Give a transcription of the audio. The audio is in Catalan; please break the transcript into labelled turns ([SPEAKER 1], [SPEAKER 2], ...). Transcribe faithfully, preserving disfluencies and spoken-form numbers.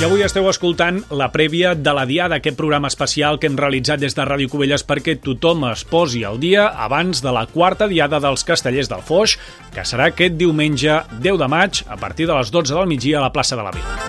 [SPEAKER 1] I avui esteu escoltant la prèvia de la Diada, aquest programa especial que hem realitzat des de Ràdio Cubelles perquè tothom es posi al dia abans de la quarta Diada dels Castellers del Foix, que serà aquest diumenge deu de maig a partir de les dotze del migdia a la plaça de la Vila.